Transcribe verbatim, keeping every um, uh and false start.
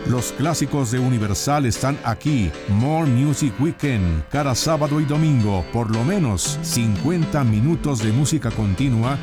Los clásicos de Universal están aquí. More Music Weekend. Cada sábado y domingo, por lo menos cincuenta minutos de música continua